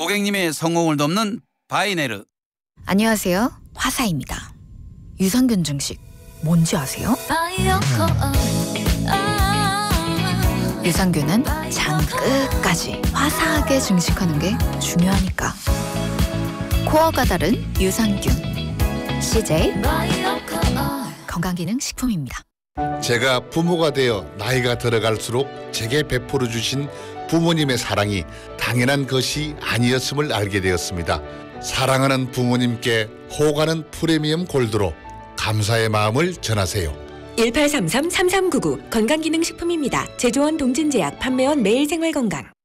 고객님의 성공을 돕는 바이네르. 안녕하세요. 화사입니다. 유산균 증식 뭔지 아세요? 유산균은 장 끝까지 화사하게 증식하는 게 중요하니까. 코어가 다른 유산균. CJ 건강기능식품입니다. 제가 부모가 되어 나이가 들어갈수록 제게 베풀어 주신 부모님의 사랑이 당연한 것이 아니었음을 알게 되었습니다. 사랑하는 부모님께 호가는 프리미엄 골드로 감사의 마음을 전하세요. 1833-3399 건강기능식품입니다. 제조원 동진제약, 판매원 매일생활건강.